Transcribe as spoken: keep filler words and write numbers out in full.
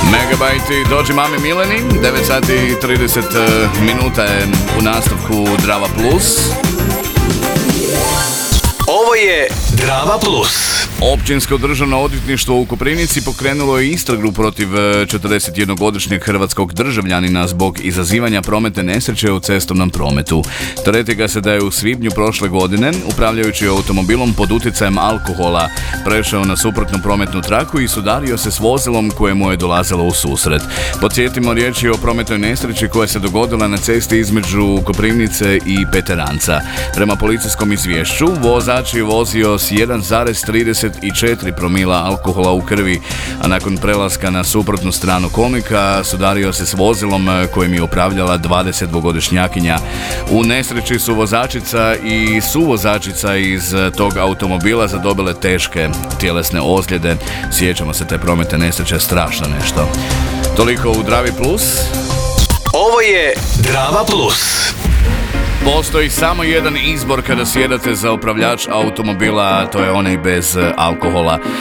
Megabajti, dođi mami Mileni, devet sati i trideset minuta je u nastavku Drava Plus. Ovo je Drava Plus. Općinsko državno odvjetništvo u Koprivnici pokrenulo je istragu protiv četrdesetjednogodišnjeg hrvatskog državljanina zbog izazivanja prometne nesreće u cestovnom prometu. Tereti ga se da je u svibnju prošle godine, upravljajući automobilom pod utjecajem alkohola, prešao na suprotnu prometnu traku i sudario se s vozilom koje mu je dolazilo u susret. Podsjetimo, riječ je o prometnoj nesreći koja se dogodila na cesti između Koprivnice i Peteranca. Prema policijskom izvješću, vozač je vozio s jedan zarez trideset četiri promila alkohola u krvi, a nakon prelaska na suprotnu stranu kolnika sudario se s vozilom kojim je upravljala dvadesetdvogodišnjakinja. U nesreći su vozačica i suvozačica iz tog automobila zadobile teške tjelesne ozljede. Sjećamo se te prometne nesreće, strašno nešto. Toliko u Dravi Plus. Ovo je Drava Plus. Postoji samo jedan izbor kada sjedate za upravljač automobila, a to je onaj bez alkohola.